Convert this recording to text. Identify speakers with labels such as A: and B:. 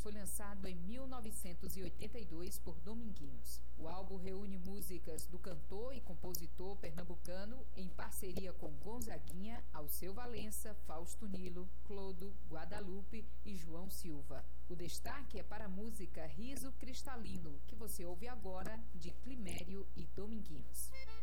A: foi lançado em 1982 por Dominguinhos. O álbum reúne músicas do cantor e compositor pernambucano em parceria com Gonzaguinha, Alceu Valença, Fausto Nilo, Clodo, Guadalupe e João Silva. O destaque é para a música Riso Cristalino, que você ouve agora, de Climério e Dominguinhos.